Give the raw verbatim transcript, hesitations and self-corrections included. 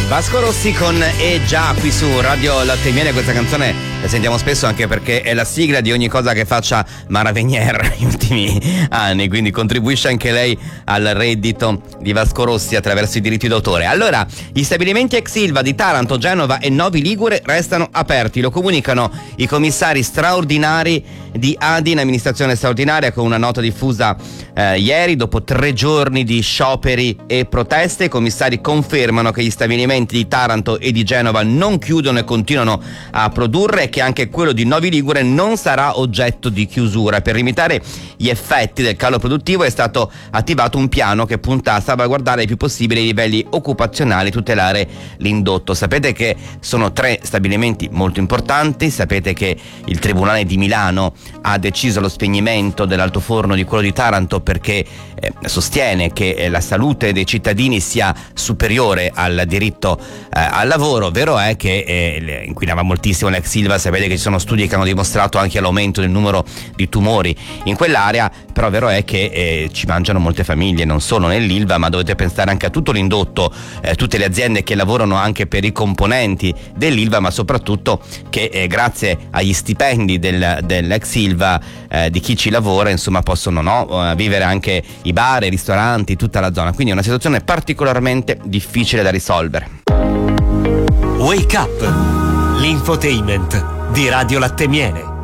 Vasco Rossi con E già qui su Radio Latte e Miele. Questa canzone la sentiamo spesso anche perché è la sigla di ogni cosa che faccia Mara Venier negli ultimi anni, quindi contribuisce anche lei al reddito di Vasco Rossi attraverso i diritti d'autore. Allora, gli stabilimenti ex Ilva di Taranto, Genova e Novi Ligure restano aperti, lo comunicano i commissari straordinari di A D I in amministrazione straordinaria con una nota diffusa eh, ieri. Dopo tre giorni di scioperi e proteste, i commissari confermano che gli stabilimenti di Taranto e di Genova non chiudono e continuano a produrre e che anche quello di Novi Ligure non sarà oggetto di chiusura. Per limitare gli effetti del calo produttivo è stato attivato un piano che punta a salvaguardare il più possibile i livelli occupazionali e tutelare l'indotto. Sapete che sono tre stabilimenti molto importanti, sapete che il Tribunale di Milano ha deciso lo spegnimento dell'altoforno di quello di Taranto perché eh, sostiene che eh, la salute dei cittadini sia superiore al diritto eh, al lavoro. Vero è che eh, inquinava moltissimo l'ex Ilva, sapete che ci sono studi che hanno dimostrato anche l'aumento del numero di tumori in quell'area, però vero è che eh, ci mangiano molte famiglie, non solo nell'Ilva, ma dovete pensare anche a tutto l'indotto, eh, tutte le aziende che lavorano anche per i componenti dell'Ilva, ma soprattutto che eh, grazie agli stipendi del, dell'ex Ilva, eh, di chi ci lavora, insomma, possono no, vivere anche i bar, i ristoranti, tutta la zona. Quindi è una situazione particolarmente difficile da risolvere. Wake Up, l'infotainment di Radio Latte e Miele.